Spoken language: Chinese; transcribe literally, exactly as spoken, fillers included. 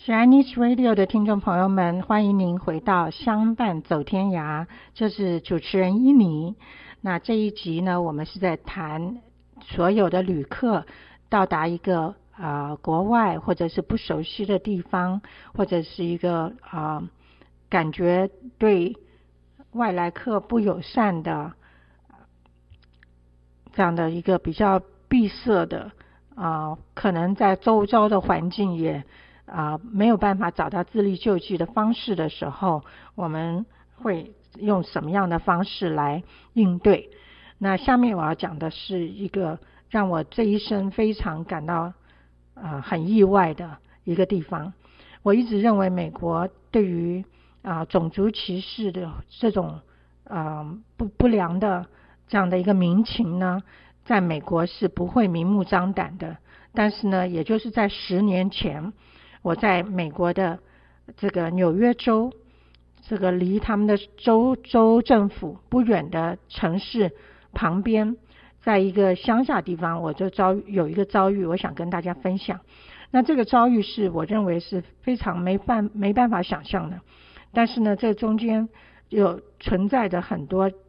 Chinese Radio 的听众朋友们，欢迎您回到相伴走天涯，这是主持人伊妮。那这一集呢，我们是在谈所有的旅客到达一个呃国外或者是不熟悉的地方，或者是一个呃感觉对外来客不友善的这样的一个比较闭塞的啊、呃，可能在周遭的环境也啊、呃，没有办法找到自力救济的方式的时候，我们会用什么样的方式来应对？那下面我要讲的是一个让我这一生非常感到呃很意外的一个地方。我一直认为美国对于啊、呃、种族歧视的这种呃不不良的这样的一个民情呢，在美国是不会明目张胆的。但是呢，也就是在十年前，我在美国的这个纽约州，这个离他们的州州政府不远的城市旁边，在一个乡下地方，我就遭有一个遭遇，我想跟大家分享。那这个遭遇是我认为是非常没办没办法想象的，但是呢，这中间有存在着很多